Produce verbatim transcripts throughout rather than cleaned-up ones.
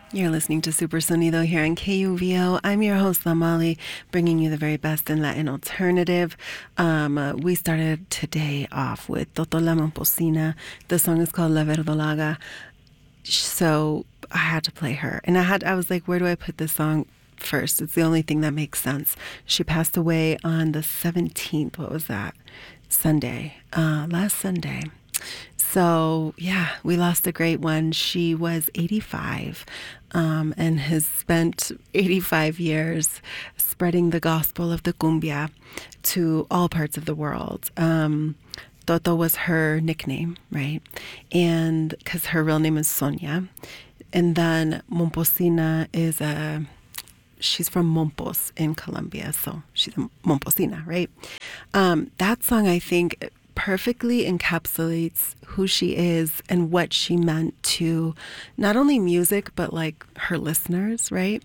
You're listening to Super Sonido here on K U V O. I'm your host, Lamali, bringing you the very best in Latin alternative. Um, uh, we started today off with Toto La Momposina. The song is called La Verdolaga. So I had to play her. And I had, I was like, where do I put this song first? It's the only thing that makes sense. She passed away on the seventeenth. What was that? Sunday. Uh, last Sunday. So, yeah, we lost a great one. She was eighty-five um, and has spent eighty-five years spreading the gospel of the cumbia to all parts of the world. Um, Toto was her nickname, right? And because her real name is Sonia. And then Momposina is a, she's from Mompos in Colombia. So she's a Momposina, right? Um, that song, I think, perfectly encapsulates who she is and what she meant to not only music, but like her listeners, right?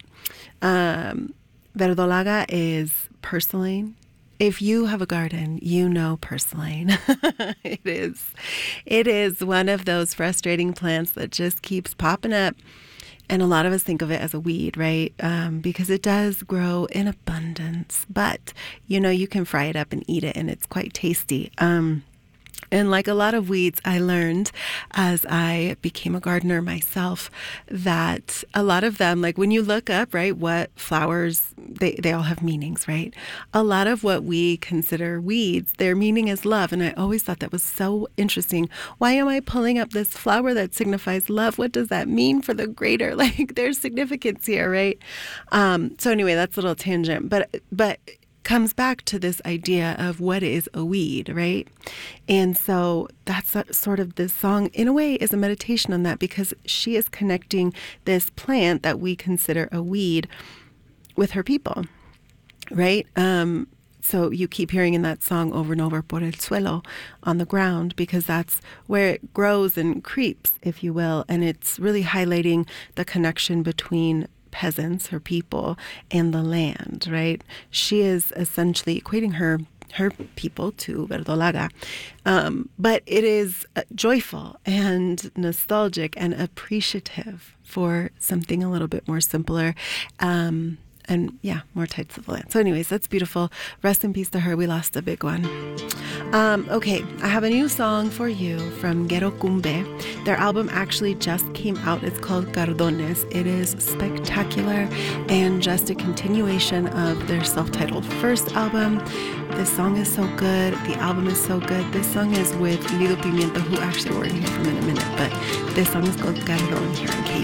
Um, Verdolaga is purslane. If you have a garden, you know purslane. It is, it is one of those frustrating plants that just keeps popping up. And a lot of us think of it as a weed, right? Um, because it does grow in abundance. But, you know, you can fry it up and eat it, and it's quite tasty. Um, and like a lot of weeds, I learned as I became a gardener myself that a lot of them, like when you look up, right, what flowers, they, they all have meanings, right? A lot of what we consider weeds, their meaning is love. And I always thought that was so interesting. Why am I pulling up this flower that signifies love? What does that mean for the greater? Like there's significance here, right? Um, so anyway, that's a little tangent, but, but comes back to this idea of what is a weed, right? And so that's a, sort of this song, in a way, is a meditation on that because she is connecting this plant that we consider a weed with her people, right? Um, so you keep hearing in that song over and over, por el suelo, on the ground, because that's where it grows and creeps, if you will. And it's really highlighting the connection between peasants, her people, and the land, right? She is essentially equating her her people to Verdolaga. Um, but it is uh, joyful and nostalgic and appreciative for something a little bit more simpler. Um, and yeah, more tied to the land. So anyways, that's beautiful. Rest in peace to her. We lost a big one. Um, okay, I have a new song for you from Guero Cumbe. Their album actually just came out. It's called Cardones. It is spectacular and just a continuation of their self-titled first album. This song is so good. The album is so good. This song is with Lido Pimiento, who actually we're going to hear from in a minute, but this song is called Cardon here on K